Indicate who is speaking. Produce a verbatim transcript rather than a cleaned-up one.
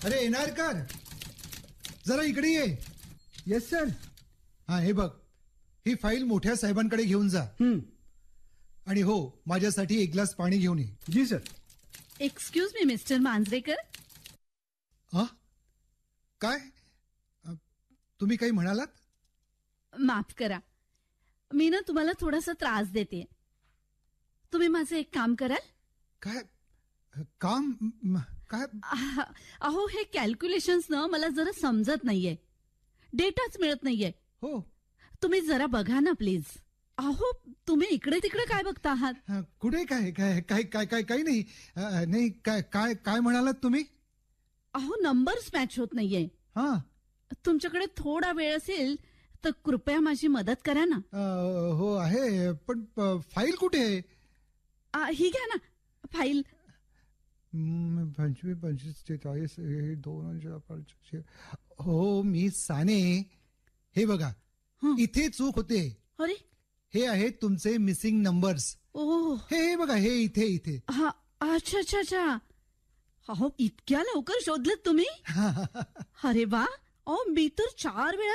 Speaker 1: अरे एनारकर, जरा इकडे ये.
Speaker 2: Yes sir.
Speaker 1: हा हे बघ, ही फाईल मोठ्या साहेबांकडे घेऊन जा.
Speaker 2: हम्म.
Speaker 1: आणि हो, माझ्यासाठी एक ग्लास पाणी घेऊन ये.
Speaker 2: जी sir.
Speaker 3: Excuse me mister Manjrekar.
Speaker 1: हा काय अ, तुम्ही काही म्हणालात?
Speaker 3: माफ करा, मी ना तुम्हाला थोडासा त्रास देते. तुम्ही माझं एक काम कराल?
Speaker 1: काय काम म, काय?
Speaker 3: आह, अहो हे कॅल्क्युलेशन्स ना मला जरा समजत नाहीये, डेटाच मिळत नाहीये.
Speaker 1: हो.
Speaker 3: तुम्ही जरा बघा ना प्लीज. अहो तुम्ही इकडे तिकडे काय बघता आहात?
Speaker 1: अ, कुठे काय काय काय काय काय काही नाही. अ, नाही काय काय काय म्हणालात तुम्ही?
Speaker 3: अहो नंबर्स मॅच होत नाहीये.
Speaker 1: हा
Speaker 3: तुमच्याकडे थोडा वेळ असेल तर कृपया माझी मदत करा ना.
Speaker 1: अ, हो आहे, पण प, फाईल कुठे आहे?
Speaker 3: आ, ही घ्या ना फाईल.
Speaker 1: हम्म, पंचवीस पंचवीस चाळीस हे दोन हजार पंचवीस. हो मी साने. हे बघा,
Speaker 3: हं.
Speaker 1: इथे चूक होते.
Speaker 3: अरे
Speaker 1: हे आहेत तुमचे मिसिंग नंबर्स.
Speaker 3: ओ
Speaker 1: हे हे बघा, हे इथे इथे.
Speaker 3: हा अच्छा अच्छा अच्छा. अहो इतक्या लवकर शोधलेत तुम्ही? अरे वा. अहो मी तर चार वेळा